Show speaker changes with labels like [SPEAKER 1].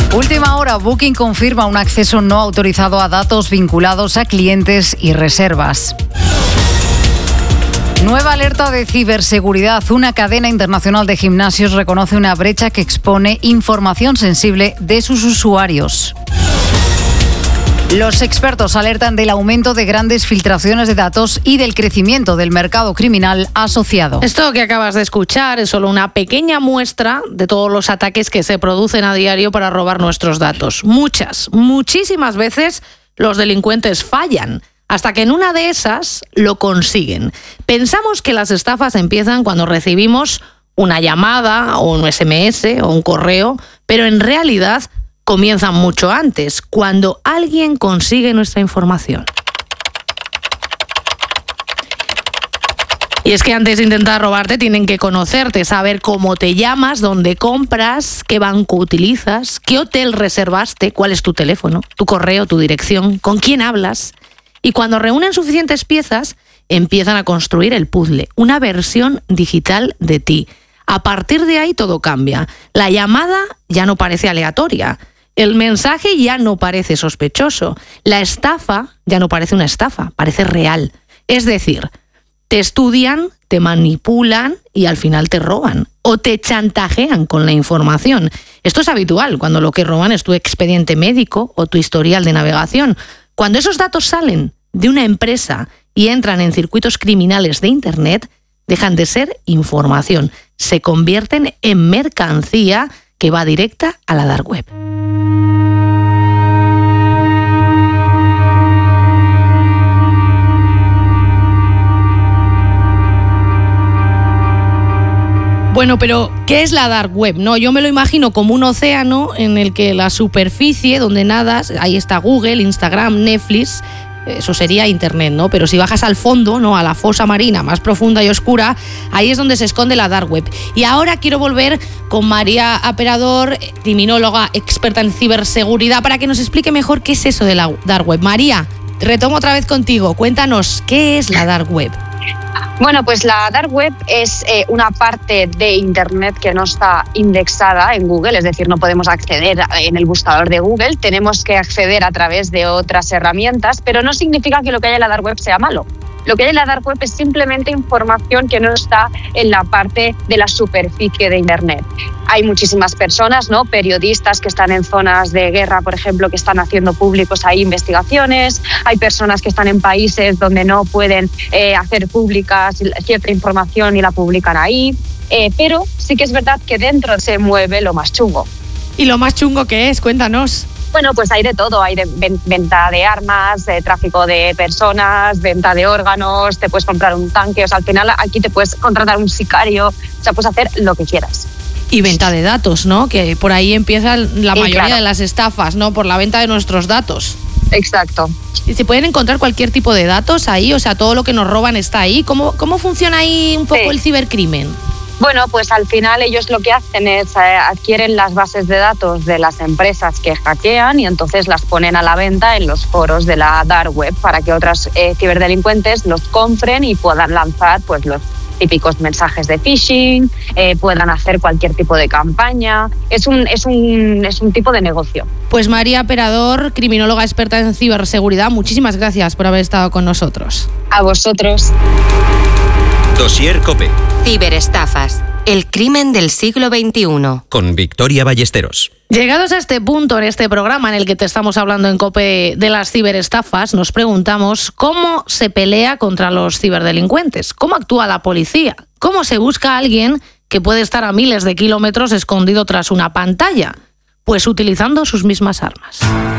[SPEAKER 1] Última hora, Booking confirma un acceso no autorizado a datos vinculados a clientes y reservas. Nueva alerta de ciberseguridad. Una cadena internacional de gimnasios reconoce una brecha que expone información sensible de sus usuarios. Los expertos alertan del aumento de grandes filtraciones de datos y del crecimiento del mercado criminal asociado.
[SPEAKER 2] Esto que acabas de escuchar es solo una pequeña muestra de todos los ataques que se producen a diario para robar nuestros datos. Muchísimas veces los delincuentes fallan, hasta que en una de esas lo consiguen. Pensamos que las estafas empiezan cuando recibimos una llamada o un SMS o un correo, pero en realidad comienzan mucho antes, cuando alguien consigue nuestra información. Y es que antes de intentar robarte tienen que conocerte, saber cómo te llamas, dónde compras, qué banco utilizas, qué hotel reservaste, cuál es tu teléfono, tu correo, tu dirección, con quién hablas. Y cuando reúnen suficientes piezas, empiezan a construir el puzzle, una versión digital de ti. A partir de ahí todo cambia. La llamada ya no parece aleatoria. El mensaje ya no parece sospechoso. La estafa ya no parece una estafa, parece real. Es decir, te estudian, te manipulan y al final te roban. O te chantajean con la información. Esto es habitual cuando lo que roban es tu expediente médico o tu historial de navegación. Cuando esos datos salen de una empresa y entran en circuitos criminales de Internet, dejan de ser información, se convierten en mercancía que va directa a la dark web. Bueno, pero ¿qué es la dark web? No, yo me lo imagino como un océano en el que la superficie donde nadas, ahí está Google, Instagram, Netflix, eso sería Internet, ¿no? Pero si bajas al fondo, ¿no?, a la fosa marina más profunda y oscura, ahí es donde se esconde la dark web. Y ahora quiero volver con María Aperador, criminóloga experta en ciberseguridad, para que nos explique mejor qué es eso de la dark web. María, retomo otra vez contigo. Cuéntanos, ¿qué es la dark web?
[SPEAKER 3] Bueno, pues la dark web es una parte de Internet que no está indexada en Google, es decir, no podemos acceder en el buscador de Google, tenemos que acceder a través de otras herramientas, pero no significa que lo que hay en la dark web sea malo. Lo que hay en la dark web es simplemente información que no está en la parte de la superficie de Internet. Hay muchísimas personas, ¿no?, periodistas que están en zonas de guerra, por ejemplo, que están haciendo públicos ahí investigaciones. Hay personas que están en países donde no pueden hacer públicas cierta información y la publican ahí. Pero sí que es verdad que dentro se mueve lo más chungo.
[SPEAKER 2] ¿Y lo más chungo qué es? Cuéntanos.
[SPEAKER 3] Bueno, pues hay de todo, hay venta de armas, tráfico de personas, venta de órganos, te puedes comprar un tanque, o sea, al final aquí te puedes contratar un sicario, o sea, puedes hacer lo que quieras.
[SPEAKER 2] Y venta de datos, ¿no? Que por ahí empieza la mayoría de las estafas, ¿no? Por la venta de nuestros datos.
[SPEAKER 3] Exacto.
[SPEAKER 2] ¿Y se pueden encontrar cualquier tipo de datos ahí? O sea, todo lo que nos roban está ahí. ¿Cómo funciona ahí un poco el cibercrimen?
[SPEAKER 3] Bueno, pues al final ellos lo que hacen es adquieren las bases de datos de las empresas que hackean y entonces las ponen a la venta en los foros de la dark web para que otros ciberdelincuentes los compren y puedan lanzar pues los típicos mensajes de phishing, puedan hacer cualquier tipo de campaña. Es un tipo de negocio.
[SPEAKER 2] Pues María Aperador, criminóloga experta en ciberseguridad, muchísimas gracias por haber estado con nosotros.
[SPEAKER 3] A vosotros.
[SPEAKER 4] Dossier COPE.
[SPEAKER 5] Ciberestafas. El crimen del siglo XXI.
[SPEAKER 4] Con Victoria Ballesteros.
[SPEAKER 2] Llegados a este punto en este programa en el que te estamos hablando en COPE de las ciberestafas, nos preguntamos cómo se pelea contra los ciberdelincuentes, cómo actúa la policía, cómo se busca a alguien que puede estar a miles de kilómetros escondido tras una pantalla, pues utilizando sus mismas armas.